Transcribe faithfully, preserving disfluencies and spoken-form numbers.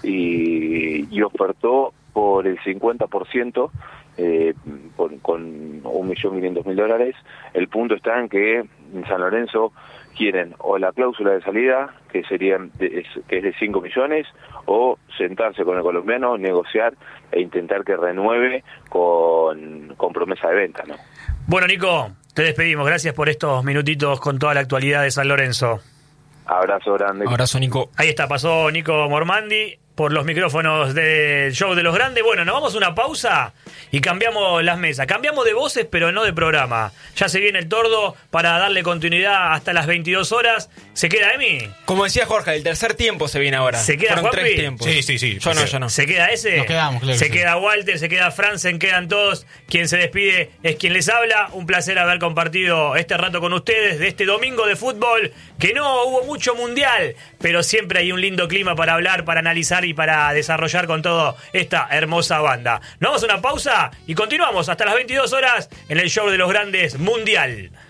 y, y ofertó por el cincuenta por ciento, eh, con, con un millón quinientos mil dólares. El punto está en que en San Lorenzo quieren o la cláusula de salida, que serían de, es, que es de cinco millones, o sentarse con el colombiano, negociar e intentar que renueve con, con promesa de venta, ¿no? Bueno, Nico, te despedimos. Gracias por estos minutitos con toda la actualidad de San Lorenzo. Abrazo grande. Abrazo, Nico. Ahí está, pasó Nico Mormandi por los micrófonos del Show de los Grandes. Bueno, nos vamos a una pausa y cambiamos las mesas. Cambiamos de voces, pero no de programa. Ya se viene el Tordo para darle continuidad hasta las veintidós horas. ¿Se queda Emi? Como decía Jorge, el tercer tiempo se viene ahora. ¿Se queda Fueron Juanpi? tres tiempos. Sí, sí, sí. Yo no, yo no. ¿Se queda ese? Nos quedamos, claro Se que queda sí. Walter, se queda Franzen, quedan todos. Quien se despide es quien les habla. Un placer haber compartido este rato con ustedes de este domingo de fútbol, que no hubo mucho mundial, pero siempre hay un lindo clima para hablar, para analizar y para desarrollar con toda esta hermosa banda. Nos vamos a una pausa y continuamos hasta las veintidós horas en el Show de los Grandes Mundial.